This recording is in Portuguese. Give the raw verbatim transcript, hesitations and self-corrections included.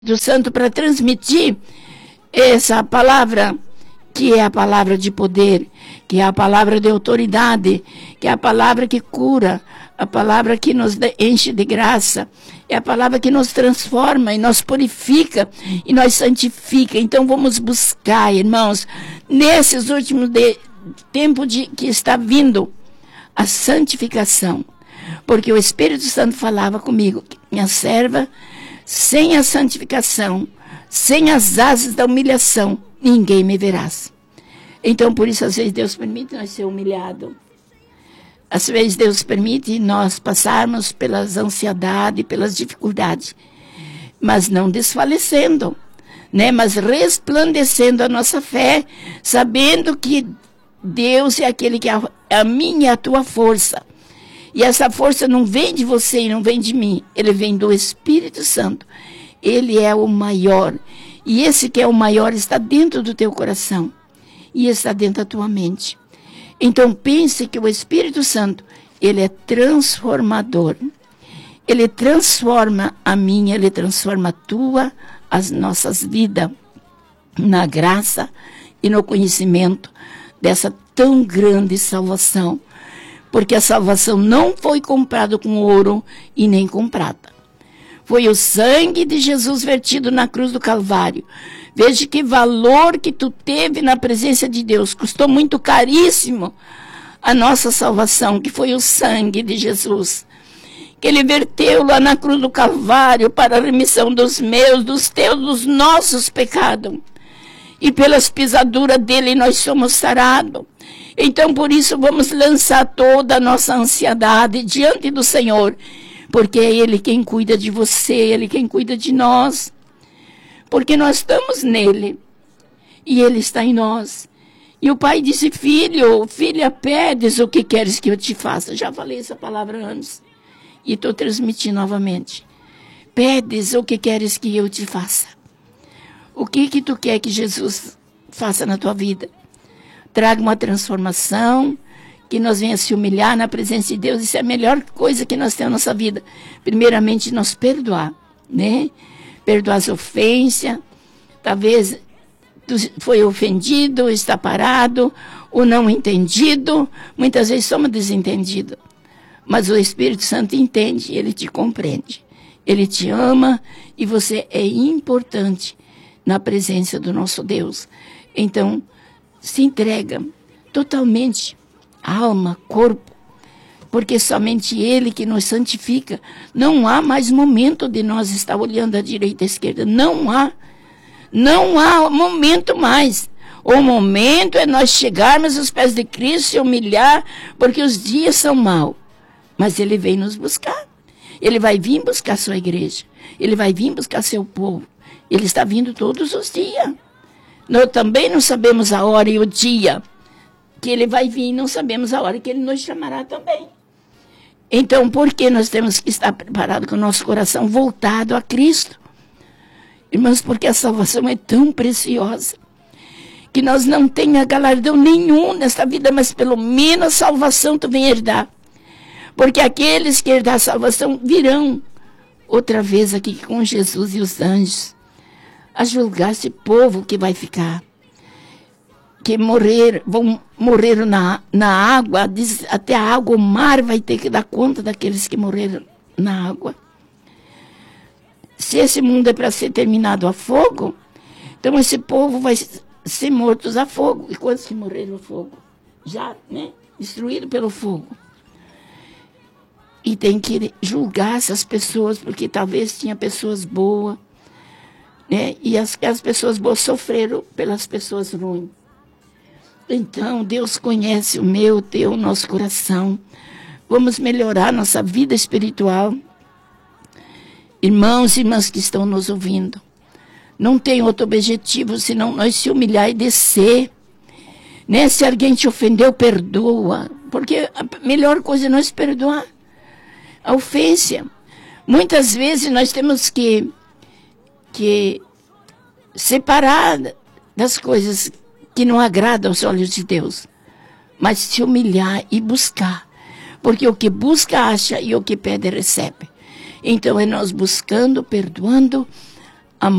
do Santo para transmitir essa palavra, que é a palavra de poder, que é a palavra de autoridade, que é a palavra que cura, a palavra que nos enche de graça, é a palavra que nos transforma e nos purifica e nos santifica. Então vamos buscar, irmãos, nesses últimos de, tempo de, que está vindo, a santificação. Porque o Espírito Santo falava comigo, minha serva, sem a santificação, sem as asas da humilhação, ninguém me verás. Então, por isso, às vezes, Deus permite nós ser humilhados. Às vezes, Deus permite nós passarmos pelas ansiedades, pelas dificuldades, mas não desfalecendo, né? Mas resplandecendo a nossa fé, sabendo que Deus é aquele que é a minha e a tua força. E essa força não vem de você e não vem de mim, ele vem do Espírito Santo. Ele é o maior. E esse que é o maior está dentro do teu coração. E está dentro da tua mente. Então pense que o Espírito Santo, ele é transformador. Ele transforma a minha, ele transforma a tua, as nossas vidas, na graça e no conhecimento dessa tão grande salvação. Porque a salvação não foi comprada com ouro e nem com prata. Foi o sangue de Jesus vertido na cruz do Calvário. Veja que valor que tu teve na presença de Deus. Custou muito caríssimo a nossa salvação, que foi o sangue de Jesus. Que ele verteu lá na cruz do Calvário para a remissão dos meus, dos teus, dos nossos pecados. E pelas pisaduras dele nós somos sarados. Então, por isso, vamos lançar toda a nossa ansiedade diante do Senhor, porque é Ele quem cuida de você, Ele quem cuida de nós, porque nós estamos nele, e Ele está em nós. E o pai disse, filho, filha, pedes o que queres que eu te faça. Já falei essa palavra antes, e estou transmitindo novamente. Pedes o que queres que eu te faça. O que que tu quer que Jesus faça na tua vida? Traga uma transformação, que nós venha se humilhar na presença de Deus. Isso é a melhor coisa que nós temos na nossa vida. Primeiramente, nós perdoar, né? Perdoar as ofensas. Talvez tu foi ofendido, está parado, ou não entendido. Muitas vezes somos desentendidos. Mas o Espírito Santo entende, ele te compreende. Ele te ama e você é importante na presença do nosso Deus. Então, se entrega totalmente, alma, corpo, porque somente Ele que nos santifica. Não há mais momento de nós estar olhando à direita e à esquerda. Não há. Não há momento mais. O momento é nós chegarmos aos pés de Cristo e humilhar, porque os dias são maus. Mas Ele vem nos buscar. Ele vai vir buscar a sua igreja. Ele vai vir buscar seu povo. Ele está vindo todos os dias. Nós também não sabemos a hora e o dia que ele vai vir, não sabemos a hora que ele nos chamará também. Então, por que nós temos que estar preparados com o nosso coração voltado a Cristo? Irmãos, porque a salvação é tão preciosa, que nós não tenhamos galardão nenhum nesta vida, mas pelo menos a salvação tu vem herdar. Porque aqueles que herdar a salvação virão outra vez aqui com Jesus e os anjos, a julgar esse povo que vai ficar, que morrer, vão morrer na, na água, diz, até a água, o mar vai ter que dar conta daqueles que morreram na água. Se esse mundo é para ser terminado a fogo, então esse povo vai ser mortos a fogo. E quantos que morreram a fogo? Já, né? Destruído pelo fogo. E tem que julgar essas pessoas, porque talvez tinha pessoas boas, né? E as, as pessoas boas sofreram pelas pessoas ruins. Então, Deus conhece o meu, o teu, o nosso coração. Vamos melhorar nossa vida espiritual. Irmãos e irmãs que estão nos ouvindo, não tem outro objetivo senão nós se humilhar e descer. Né? Se alguém te ofendeu, perdoa. Porque a melhor coisa é nós perdoar a ofensa. Muitas vezes nós temos que que separar das coisas que não agradam aos olhos de Deus, mas se humilhar e buscar, porque o que busca acha e o que pede recebe. Então é nós buscando, perdoando